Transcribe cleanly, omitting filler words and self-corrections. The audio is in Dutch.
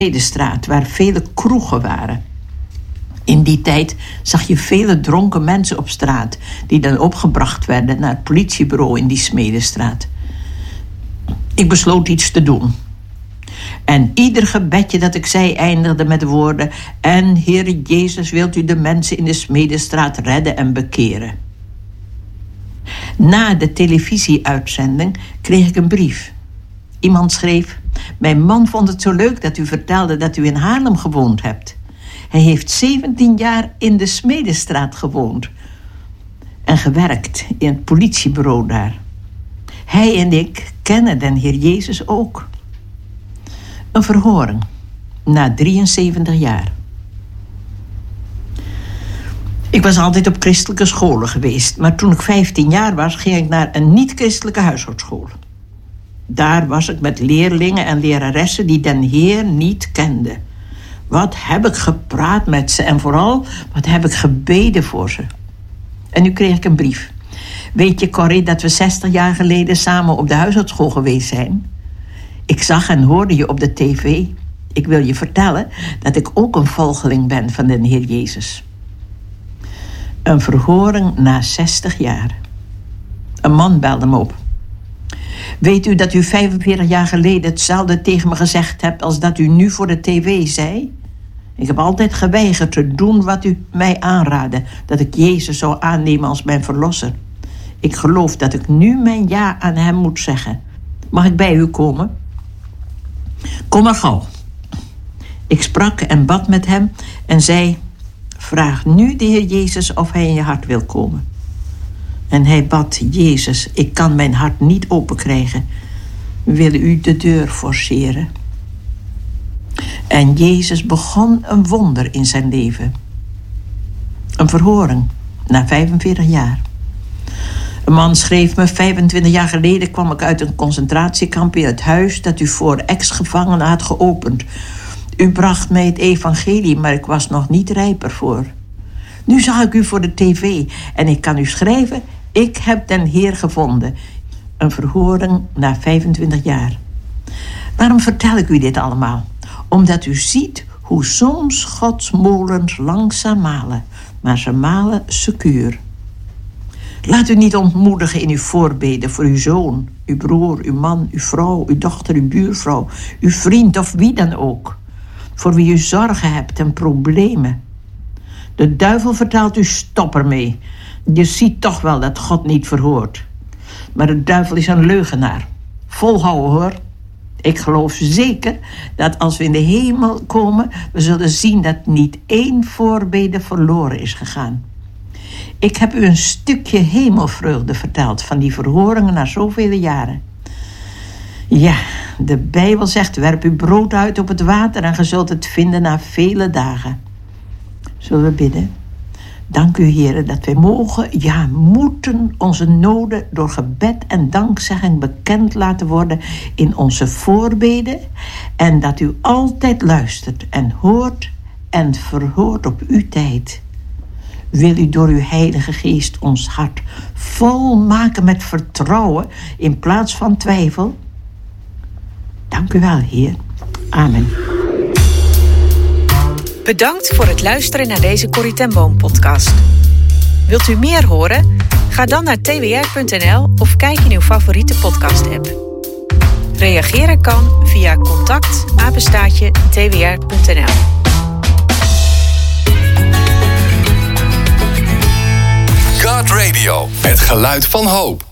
Smedestraat, waar vele kroegen waren. In die tijd zag je vele dronken mensen op straat, die dan opgebracht werden naar het politiebureau in die Smedestraat. Ik besloot iets te doen. En ieder gebedje dat ik zei eindigde met de woorden: en Heer Jezus, wilt u de mensen in de Smedestraat redden en bekeren. Na de televisieuitzending kreeg ik een brief. Iemand schreef: mijn man vond het zo leuk dat u vertelde dat u in Haarlem gewoond hebt. Hij heeft 17 jaar in de Smedestraat gewoond en gewerkt in het politiebureau daar. Hij en ik kennen den Heer Jezus ook. Een verhoring na 73 jaar. Ik was altijd op christelijke scholen geweest, maar toen ik 15 jaar was, ging ik naar een niet-christelijke huishoudschool. Daar was ik met leerlingen en leraressen die den Heer niet kenden. Wat heb ik gepraat met ze en vooral, wat heb ik gebeden voor ze. En nu kreeg ik een brief. Weet je, Corrie, dat we 60 jaar geleden samen op de huishoudschool geweest zijn? Ik zag en hoorde je op de tv. Ik wil je vertellen dat ik ook een volgeling ben van de Heer Jezus. Een verhoring na 60 jaar. Een man belde me op. Weet u dat u 45 jaar geleden hetzelfde tegen me gezegd hebt als dat u nu voor de tv zei? Ik heb altijd geweigerd te doen wat u mij aanraadde, dat ik Jezus zou aannemen als mijn verlosser. Ik geloof dat ik nu mijn ja aan hem moet zeggen. Mag ik bij u komen? Kom maar gauw. Ik sprak en bad met hem en zei: vraag nu de Heer Jezus of hij in je hart wil komen. En hij bad: Jezus, ik kan mijn hart niet open krijgen. Wil u de deur forceren? En Jezus begon een wonder in zijn leven. Een verhoring na 45 jaar. Een man schreef me: 25 jaar geleden kwam ik uit een concentratiekamp in het huis dat u voor ex-gevangenen had geopend. U bracht mij het evangelie, maar ik was nog niet rijp ervoor. Nu zag ik u voor de tv en ik kan u schrijven: ik heb den Heer gevonden. Een verhoring na 25 jaar. Waarom vertel ik u dit allemaal? Omdat u ziet hoe soms Gods molens langzaam malen, maar ze malen secuur. Laat u niet ontmoedigen in uw voorbeden voor uw zoon, uw broer, uw man, uw vrouw, uw dochter, uw buurvrouw, uw vriend of wie dan ook. Voor wie u zorgen hebt en problemen. De duivel vertelt u: stop ermee. Je ziet toch wel dat God niet verhoort. Maar de duivel is een leugenaar. Volhouden hoor. Ik geloof zeker dat als we in de hemel komen, we zullen zien dat niet één voorbede verloren is gegaan. Ik heb u een stukje hemelvreugde verteld van die verhoringen na zoveel jaren. Ja, de Bijbel zegt: werp uw brood uit op het water en ge zult het vinden na vele dagen. Zullen we bidden? Dank u, Heer, dat wij moeten onze noden door gebed en dankzegging bekend laten worden in onze voorbeden. En dat u altijd luistert en hoort en verhoort op uw tijd. Wil u door uw Heilige Geest ons hart vol maken met vertrouwen in plaats van twijfel? Dank u wel, Heer. Amen. Bedankt voor het luisteren naar deze Corrie ten Boom podcast. Wilt u meer horen? Ga dan naar twr.nl of kijk in uw favoriete podcast-app. Reageren kan via contact@twr.nl. God Radio, het geluid van hoop.